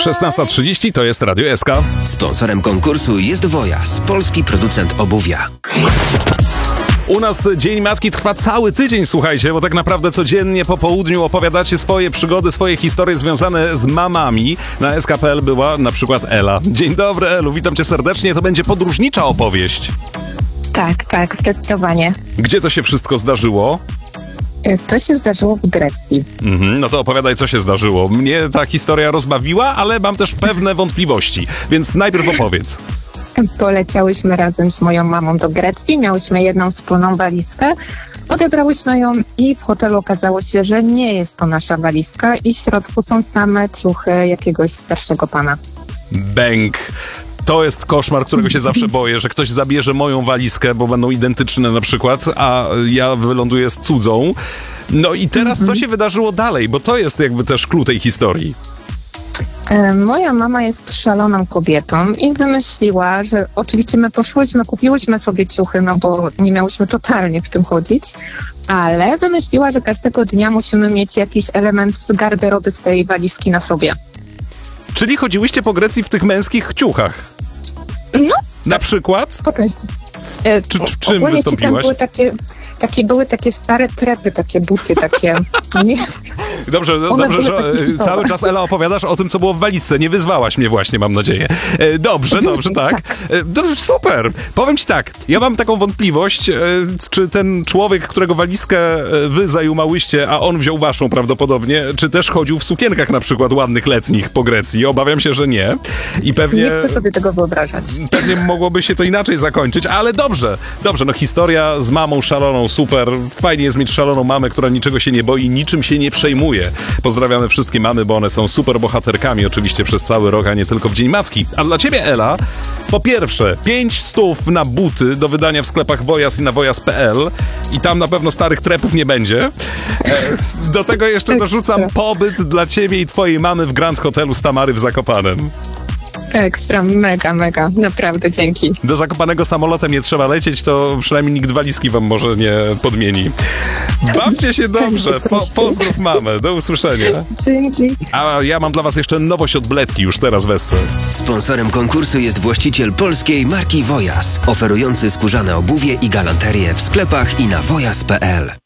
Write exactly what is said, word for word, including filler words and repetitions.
szesnasta trzydzieści, to jest Radio S K. Sponsorem konkursu jest Wojas, polski producent obuwia. U nas Dzień Matki trwa cały tydzień, słuchajcie, bo tak naprawdę codziennie po południu opowiadacie swoje przygody, swoje historie związane z mamami. Na S K kropka P L była na przykład Ela. Dzień dobry, Elu, witam cię serdecznie. To będzie podróżnicza opowieść. Tak, tak, zdecydowanie. Gdzie to się wszystko zdarzyło? To się zdarzyło w Grecji. Mhm, no to opowiadaj, co się zdarzyło. Mnie ta historia rozbawiła, ale mam też pewne wątpliwości, więc najpierw opowiedz. Poleciałyśmy razem z moją mamą do Grecji, miałyśmy jedną wspólną walizkę, odebrałyśmy ją i w hotelu okazało się, że nie jest to nasza walizka i w środku są same ciuchy jakiegoś starszego pana. Bęk. To jest koszmar, którego się zawsze boję, że ktoś zabierze moją walizkę, bo będą identyczne na przykład, a ja wyląduję z cudzą. No i teraz co się wydarzyło dalej, bo to jest jakby też klucz tej historii. Moja mama jest szaloną kobietą i wymyśliła, że oczywiście my poszłyśmy, kupiłyśmy sobie ciuchy, no bo nie miałyśmy totalnie w tym chodzić, ale wymyśliła, że każdego dnia musimy mieć jakiś element z garderoby z tej walizki na sobie. Czyli chodziłyście po Grecji w tych męskich ciuchach? No. Na przykład? E, Czy, w czym ogólnie wystąpiłaś? Tam były takie, takie, były takie stare trepy, takie buty, takie... Nie, Dobrze, dobrze, że cały czas, Ela, opowiadasz o tym, co było w walizce. Nie wyzwałaś mnie właśnie, mam nadzieję. E, Dobrze, dobrze, tak. E, Dobrze, super. Powiem ci tak, ja mam taką wątpliwość, e, czy ten człowiek, którego walizkę e, wy zajumałyście, a on wziął waszą prawdopodobnie, czy też chodził w sukienkach na przykład ładnych, letnich po Grecji. Obawiam się, że nie. I pewnie... Nie chcę sobie tego wyobrażać. Pewnie mogłoby się to inaczej zakończyć, ale dobrze, dobrze, no historia z mamą szaloną, super, fajnie jest mieć szaloną mamę, która niczego się nie boi, niczym się nie przejmuje. Pozdrawiamy wszystkie mamy, bo one są super bohaterkami oczywiście przez cały rok, a nie tylko w Dzień Matki. A dla ciebie, Ela, po pierwsze, pięć stów na buty do wydania w sklepach Wojas i na wojas kropka p l i tam na pewno starych trepów nie będzie. Do tego jeszcze dorzucam pobyt dla ciebie i twojej mamy w Grand Hotelu z Tamary w Zakopanem. Ekstra, mega, mega, naprawdę dzięki. Do Zakopanego samolotem nie trzeba lecieć, to przynajmniej nikt walizki wam może nie podmieni. Bawcie się dobrze, po, pozdrów mamę, do usłyszenia. Dzięki. A ja mam dla was jeszcze nowość od Bledki, już teraz wescę. Sponsorem konkursu jest właściciel polskiej marki Wojas, oferujący skórzane obuwie i galanterię w sklepach i na wojas kropka p l.